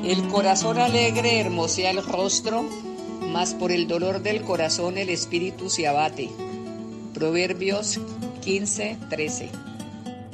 El corazón alegre hermosea el rostro, mas por el dolor del corazón el espíritu se abate. Proverbios 15:13.